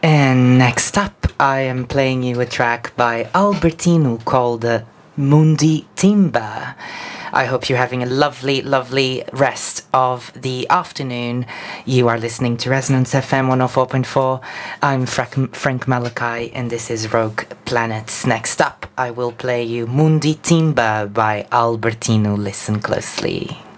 And next up, I am playing you a track by Albertino called Mundi Timba. I hope you're having a lovely, lovely rest of the afternoon. You are listening to Resonance FM 104.4. I'm Frank Malachi, and this is Rogue Planets. Next up, I will play you Mundi Timba by Albertino. Listen closely.